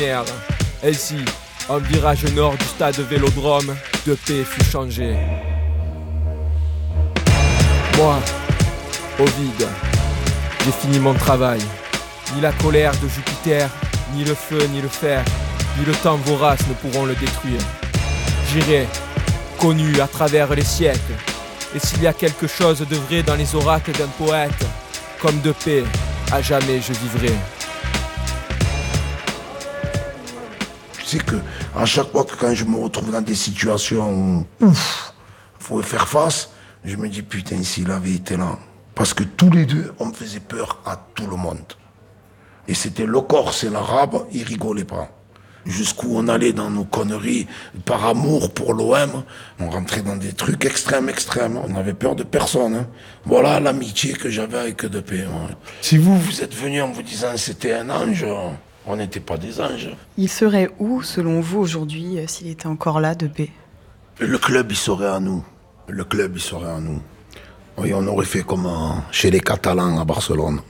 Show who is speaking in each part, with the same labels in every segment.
Speaker 1: Ainsi, en virage nord du stade Vélodrome, de paix fut changé. Moi, Ovide, j'ai fini mon travail. Ni la colère de Jupiter, ni le feu, ni le fer, ni le temps vorace ne pourront le détruire. J'irai, connu à travers les siècles. Et s'il y a quelque chose de vrai dans les oracles d'un poète, comme de paix, à jamais je vivrai.
Speaker 2: Tu sais que à chaque fois que quand je me retrouve dans des situations où il faut faire face, je me dis putain, s'il avait été là. Parce que tous les deux, on faisait peur à tout le monde. Et c'était le Corse et l'Arabe, ils rigolaient pas. Jusqu'où on allait dans nos conneries, par amour pour l'OM, on rentrait dans des trucs extrêmes. On avait peur de personne. Hein. Voilà l'amitié que j'avais avec Depay. Ouais. Si vous êtes venus en vous disant c'était un ange, on n'était pas des anges.
Speaker 3: Il serait où, selon vous, aujourd'hui, s'il était encore là, Depay ?
Speaker 2: Le club, il serait à nous. Le club, il serait à nous. Oui, on aurait fait comme chez les Catalans à Barcelone.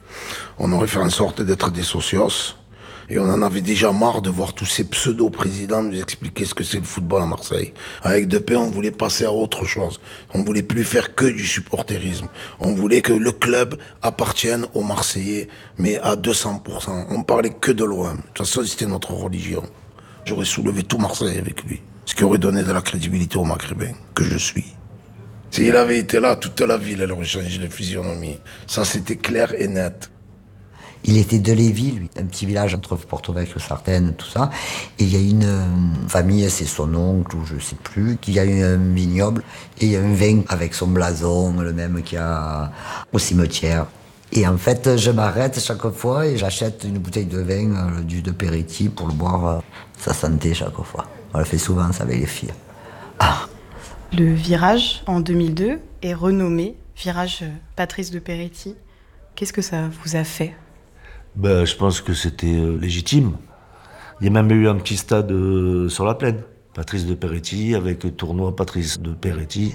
Speaker 2: On aurait fait en sorte d'être des socios. Et on en avait déjà marre de voir tous ces pseudo-présidents nous expliquer ce que c'est le football à Marseille. Avec Depay, on voulait passer à autre chose. On voulait plus faire que du supporterisme. On voulait que le club appartienne aux Marseillais, mais à 200%. On parlait que de l'OM. De toute façon, c'était notre religion. J'aurais soulevé tout Marseille avec lui. Ce qui aurait donné de la crédibilité aux Maghrébins, que je suis. S'il avait été là, toute la ville, elle aurait changé de physionomie. Ça, c'était clair et net.
Speaker 4: Il était de Lévis, lui, un petit village entre Porto-Vecchio, Sartène, tout ça. Et il y a une famille, c'est son oncle, ou je sais plus, qui a eu un vignoble. Et il y a un vin avec son blason, le même qu'il y a au cimetière. Et en fait, je m'arrête chaque fois et j'achète une bouteille de vin, du de Peretti, pour le boire sa santé chaque fois. On le fait souvent, ça, avec les filles. Ah.
Speaker 3: Le virage, en 2002, est renommé Virage Patrice de Peretti. Qu'est-ce que ça vous a fait ?
Speaker 5: Je pense que c'était légitime. Il y a même eu un petit stade sur la plaine. Patrice de Peretti, avec le tournoi Patrice de Peretti.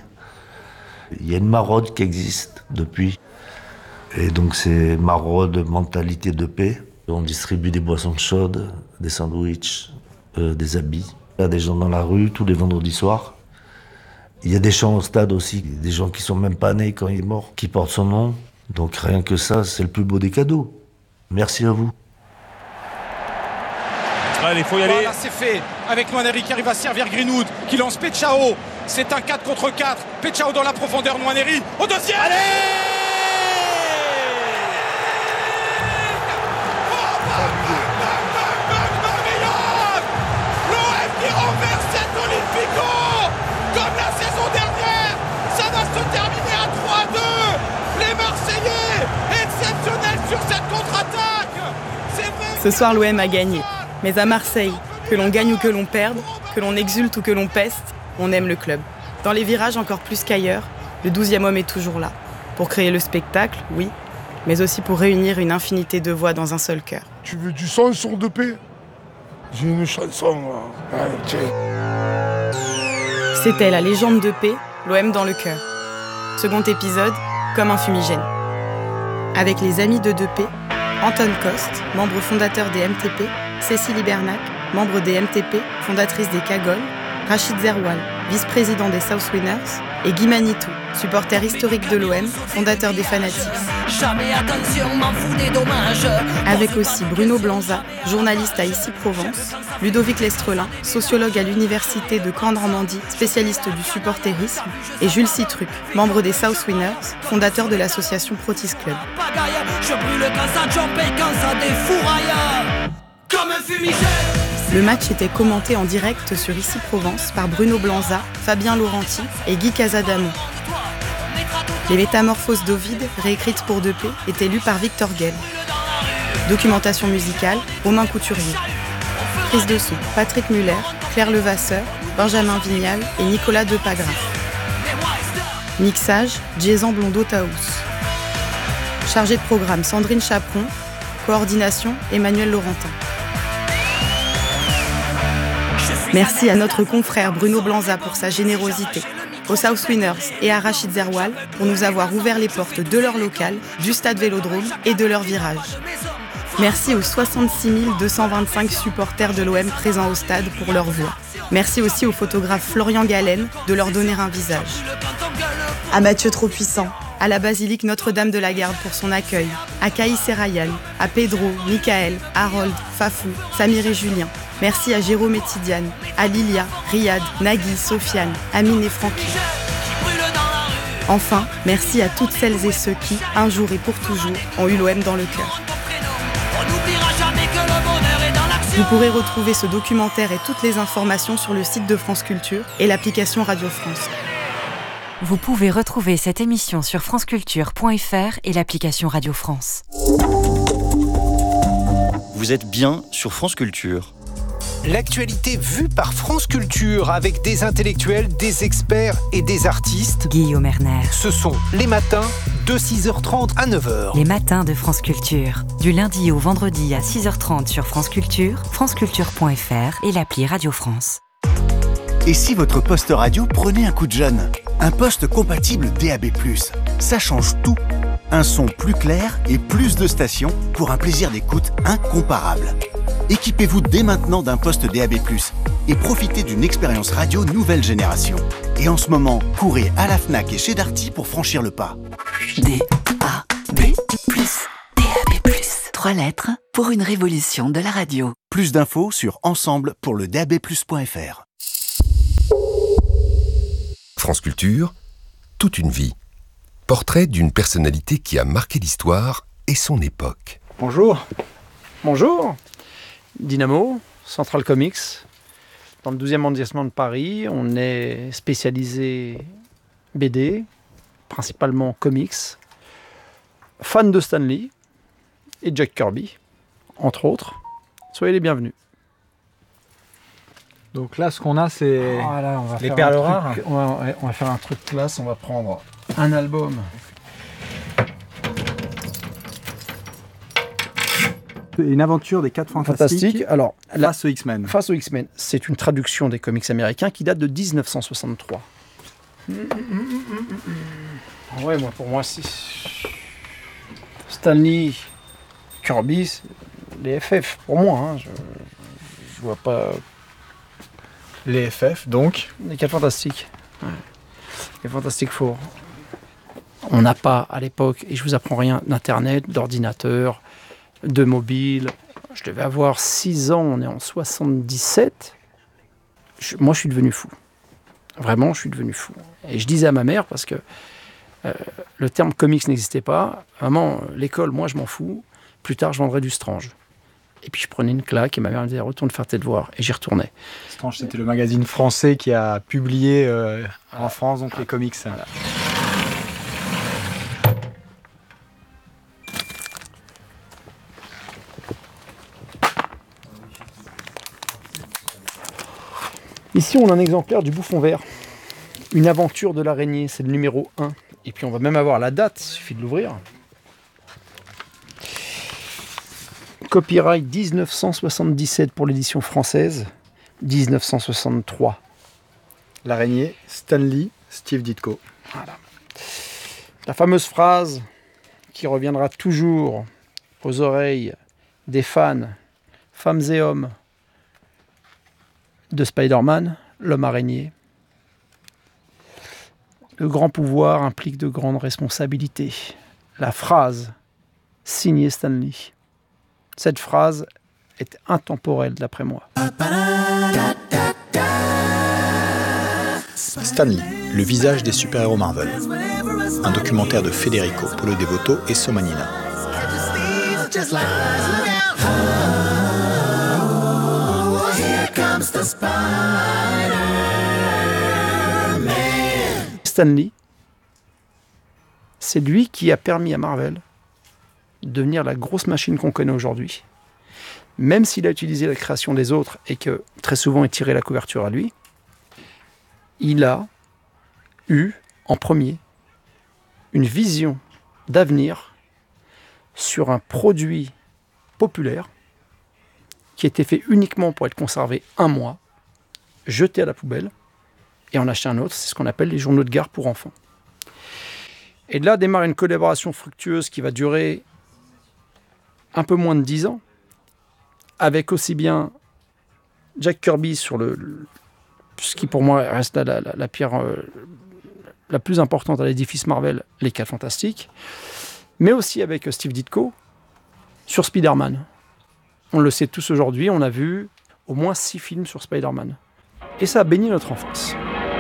Speaker 5: Il y a une maraude qui existe depuis. Et donc c'est maraude, mentalité de paix. On distribue des boissons chaudes, des sandwichs, des habits. Il y a des gens dans la rue tous les vendredis soirs. Il y a des chants au stade aussi, des gens qui sont même pas nés quand il est mort, qui portent son nom. Donc rien que ça, c'est le plus beau des cadeaux. Merci à vous.
Speaker 6: Allez, il faut y aller.
Speaker 7: Voilà, c'est fait. Avec Nwaneri qui arrive à servir Greenwood, qui lance Pechao. C'est un 4 contre 4. Pechao dans la profondeur, Nwaneri au deuxième. Allez! L'OM qui renverse cet Olympico. Comme la saison dernière, ça va se terminer à 3-2. Les Marseillais, exceptionnels sur cette contre-attaque. C'est vrai.
Speaker 3: Ce soir, l'OM a gagné. Mais à Marseille, que l'on gagne ou que l'on perde, que l'on exulte ou que l'on peste, on aime le club. Dans les virages encore plus qu'ailleurs, le 12e homme est toujours là. Pour créer le spectacle, oui, mais aussi pour réunir une infinité de voix dans un seul cœur.
Speaker 2: Tu veux du son sur Depay ? J'ai une chanson, là. Allez, tiens.
Speaker 3: C'était la légende Depay, l'OM dans le cœur. Second épisode, comme un fumigène. Avec les amis de Depay, Anton Coste, membre fondateur des MTP, Cécile Hibernac, membre des MTP, fondatrice des Cagoles, Rachid Zerwal, vice-président des South Winners, et Guy Manitou, supporter historique de l'OM, fondateur des Fanatics. Avec aussi Bruno Blanza, journaliste à Ici Provence, Ludovic Lestrelin, sociologue à l'université de Caen-Normandie, spécialiste du supporterisme, et Jules Citruc, membre des South Winners, fondateur de l'association Protis Club. Le match était commenté en direct sur Ici Provence par Bruno Blanza, Fabien Laurenti et Guy Casadamo. Les métamorphoses d'Ovide, réécrites pour Depay, étaient lues par Victor Guel. Documentation musicale, Romain Couturier. Prise de son, Patrick Muller, Claire Levasseur, Benjamin Vignal et Nicolas Depagraf. Mixage, Jason Blondeau-Taous. Chargé de programme, Sandrine Chaperon. Coordination, Emmanuel Laurentin. Merci à notre confrère Bruno Blanza pour sa générosité, aux South Winners et à Rachid Zerwal pour nous avoir ouvert les portes de leur local, du stade Vélodrome et de leur virage. Merci aux 66 225 supporters de l'OM présents au stade pour leur voix. Merci aussi au photographe Florian Galen de leur donner un visage. À Mathieu Trop-Puissant, à la basilique Notre-Dame de la Garde pour son accueil, à Caïs et Ryan, à Pedro, Michael, Harold, Fafou, Samir et Julien. Merci à Jérôme et Tidiane, à Lilia, Riyad, Nagui, Sofiane, Amine et Francky. Enfin, merci à toutes celles et ceux qui, un jour et pour toujours, ont eu l'OM dans le cœur. Vous pourrez retrouver ce documentaire et toutes les informations sur le site de France Culture et l'application Radio France.
Speaker 6: Vous pouvez retrouver cette émission sur franceculture.fr et l'application Radio France.
Speaker 8: Vous êtes bien sur France Culture.
Speaker 9: L'actualité vue par France Culture avec des intellectuels, des experts et des artistes.
Speaker 6: Guillaume Erner.
Speaker 9: Ce sont les matins de 6h30 à 9h.
Speaker 6: Les matins de France Culture. Du lundi au vendredi à 6h30 sur France Culture, franceculture.fr et l'appli Radio France.
Speaker 10: Et si votre poste radio prenait un coup de jeune ? Un poste compatible DAB+. Ça change tout. Un son plus clair et plus de stations pour un plaisir d'écoute incomparable. Équipez-vous dès maintenant d'un poste DAB+, et profitez d'une expérience radio nouvelle génération. Et en ce moment, courez à la Fnac et chez Darty pour franchir le pas.
Speaker 11: DAB+. 3 lettres pour une révolution de la radio.
Speaker 10: Plus d'infos sur ensemble pour le dabplus.fr.
Speaker 12: France Culture, toute une vie. Portrait d'une personnalité qui a marqué l'histoire et son époque.
Speaker 13: Bonjour. Bonjour. Dynamo, Central Comics, dans le 12e arrondissement de Paris. On est spécialisé BD, principalement comics, fan de Stan Lee et Jack Kirby, entre autres. Soyez les bienvenus.
Speaker 14: Donc là, ce qu'on a, c'est les perles rares.
Speaker 13: On va faire un truc classe, on va prendre un album.
Speaker 14: Une aventure des 4 Fantastiques.
Speaker 13: Alors,
Speaker 14: face aux X-Men.
Speaker 13: Face aux X-Men, c'est une traduction des comics américains qui date de 1963. Ouais, pour moi, c'est Stan Lee, Kirby, les FF. Pour moi, hein, je vois pas.
Speaker 14: Les FF, donc.
Speaker 13: Les 4 Fantastiques. Ouais. Les Fantastic Four. On n'a pas à l'époque, et je vous apprends rien, d'internet, d'ordinateur, de mobile. Je devais avoir 6 ans, on est en 77. Moi, je suis devenu fou. Vraiment, je suis devenu fou. Et je disais à ma mère, parce que le terme comics n'existait pas, maman, l'école, moi, je m'en fous. Plus tard, je vendrai du Strange. Et puis, je prenais une claque et ma mère me disait, retourne faire tes devoirs. Et j'y retournais.
Speaker 14: Strange, c'était le magazine français qui a publié en France, donc les comics. Voilà.
Speaker 13: Ici, on a un exemplaire du Bouffon Vert. Une aventure de l'araignée, c'est le numéro 1. Et puis, on va même avoir la date, il suffit de l'ouvrir. Copyright 1977 pour l'édition française, 1963.
Speaker 14: L'araignée, Stan Lee, Steve Ditko.
Speaker 13: Voilà. La fameuse phrase qui reviendra toujours aux oreilles des fans, femmes et hommes, de Spider-Man, l'homme araignée. Le grand pouvoir implique de grandes responsabilités. La phrase signée Stan Lee. Cette phrase est intemporelle d'après moi.
Speaker 15: Stan Lee, le visage des super-héros Marvel. Un documentaire de Federico Polo Devoto et Somanina.
Speaker 13: Stan Lee, c'est lui qui a permis à Marvel de devenir la grosse machine qu'on connaît aujourd'hui. Même s'il a utilisé la création des autres et que très souvent il tirait la couverture à lui, il a eu en premier une vision d'avenir sur un produit populaire qui était fait uniquement pour être conservé un mois, jeté à la poubelle et en acheter un autre. C'est ce qu'on appelle les journaux de gare pour enfants. Et de là démarre une collaboration fructueuse qui va durer un peu moins de 10 ans, avec aussi bien Jack Kirby sur ce qui pour moi reste la pierre la plus importante à l'édifice Marvel, les 4 Fantastiques, mais aussi avec Steve Ditko sur Spider-Man. On le sait tous aujourd'hui, on a vu au moins 6 films sur Spider-Man. Et ça a béni notre enfance.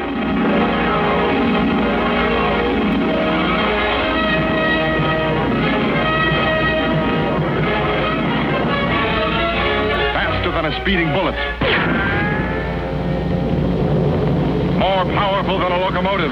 Speaker 16: Faster than a speeding bullet. More powerful than a locomotive.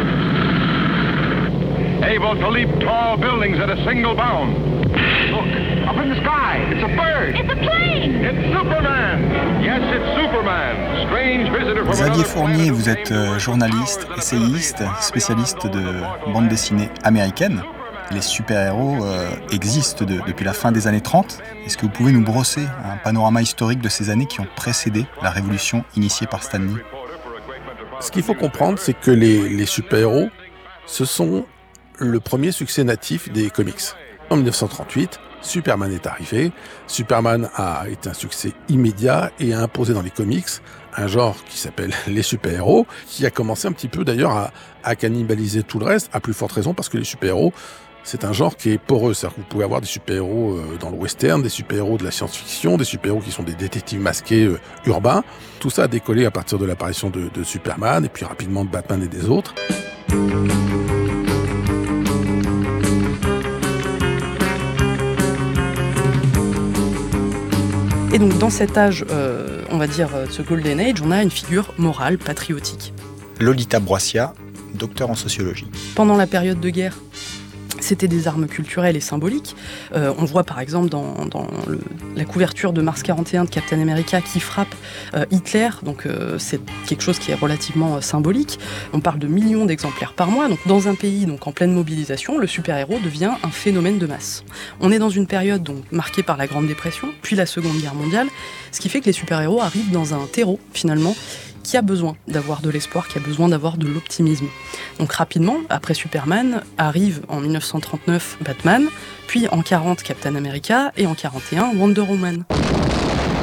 Speaker 16: Able to leap tall buildings at a single bound. Look, up in the sky, it's a bird. It's a plane. It's Superman. Yes, it's Superman. Strange visitor from
Speaker 15: Xavier Fournier, vous êtes journaliste, essayiste, spécialiste de bande dessinée américaine. Les super-héros existent depuis la fin des années 30. Est-ce que vous pouvez nous brosser un panorama historique de ces années qui ont précédé la révolution initiée par Stan Lee ?
Speaker 17: Ce qu'il faut comprendre, c'est que les super-héros, ce sont le premier succès natif des comics. En 1938, Superman est arrivé. Superman a été un succès immédiat et a imposé dans les comics un genre qui s'appelle les super-héros, qui a commencé un petit peu d'ailleurs à cannibaliser tout le reste, à plus forte raison parce que les super-héros, c'est un genre qui est poreux. C'est-à-dire que vous pouvez avoir des super-héros dans le western, des super-héros de la science-fiction, des super-héros qui sont des détectives masqués urbains. Tout ça a décollé à partir de l'apparition de Superman et puis rapidement de Batman et des autres.
Speaker 18: Et donc dans cet âge, on va dire ce Golden Age, on a une figure morale, patriotique.
Speaker 15: Lolita Broissia, docteur en sociologie.
Speaker 18: Pendant la période de guerre, c'était des armes culturelles et symboliques. On voit par exemple dans la couverture de Mars 41 de Captain America qui frappe Hitler, donc c'est quelque chose qui est relativement symbolique. On parle de millions d'exemplaires par mois, donc dans un pays donc en pleine mobilisation, le super-héros devient un phénomène de masse. On est dans une période donc marquée par la Grande Dépression, puis la Seconde Guerre mondiale, ce qui fait que les super-héros arrivent dans un terreau finalement qui a besoin d'avoir de l'espoir, qui a besoin d'avoir de l'optimisme. Donc rapidement, après Superman, arrive en 1939 Batman, puis en 1940 Captain America et en 1941 Wonder Woman.